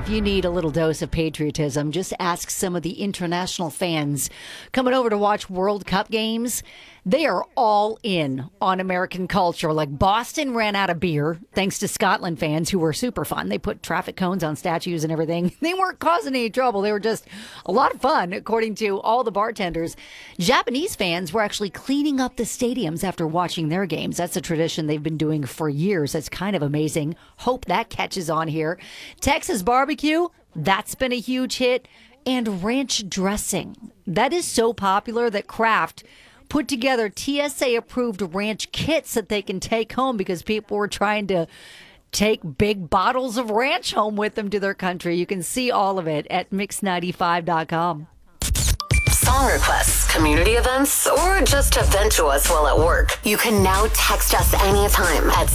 if you need a little dose of patriotism, just ask some of the international fans coming over to watch World Cup games. They are all in on American culture. Like Boston ran out of beer thanks to Scotland fans who were super fun. They put traffic cones on statues and everything. They weren't causing any trouble. They were just a lot of fun, according to all the bartenders. Japanese fans were actually cleaning up the stadiums after watching their games. That's a tradition they've been doing for years. That's kind of amazing. Hope that catches on here. Texas barbecue, that's been a huge hit. And ranch dressing. That is so popular that Kraft put together TSA-approved ranch kits that they can take home because people were trying to take big bottles of ranch home with them to their country. You can see all of it at Mix95.com. Song requests, community events, or just to vent to us while at work. You can now text us anytime at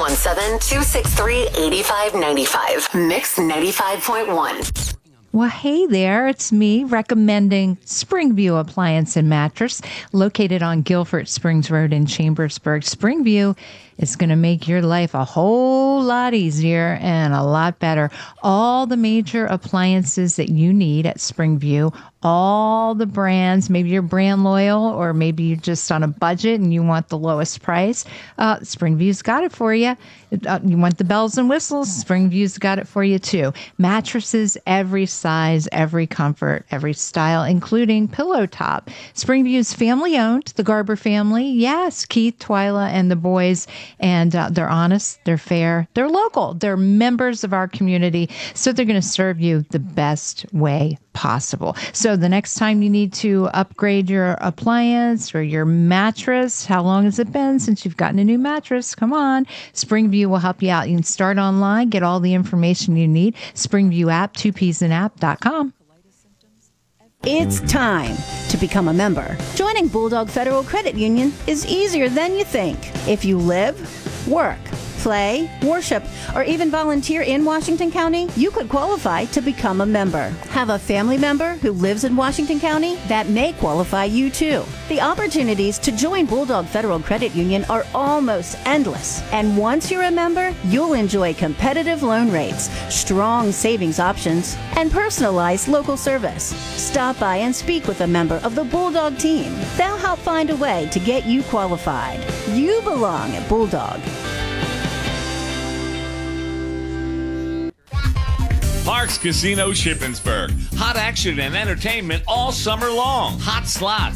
717-263-8595. Mix 95.1. Well, hey there, it's me recommending Springview Appliance and Mattress, located on Guilford Springs Road in Chambersburg. Springview is going to make your life a whole lot easier and a lot better. All the major appliances that you need at Springview, all the brands, maybe you're brand loyal or maybe you're just on a budget and you want the lowest price. Springview's got it for you. You want the bells and whistles, Springview's got it for you too. Mattresses, every size, every comfort, every style, including pillow top. Springview's family owned, the Garber family. Yes, Keith, Twyla, and the boys. And they're honest, they're fair, they're local, they're members of our community. So they're going to serve you the best way possible. So the next time you need to upgrade your appliance or your mattress, how long has it been since you've gotten a new mattress? Come on. Springview will help you out. You can start online, get all the information you need. Springview app, 2psanapp.com. It's time to become a member. Joining Bulldog Federal Credit Union is easier than you think. If you live, work, play, worship, or even volunteer in Washington County, you could qualify to become a member. Have a family member who lives in Washington County? That may qualify you too. The opportunities to join Bulldog Federal Credit Union are almost endless. And once you're a member, you'll enjoy competitive loan rates, strong savings options, and personalized local service. Stop by and speak with a member of the Bulldog team. They'll help find a way to get you qualified. You belong at Bulldog. Parks Casino Shippensburg. Hot action and entertainment all summer long. Hot slots,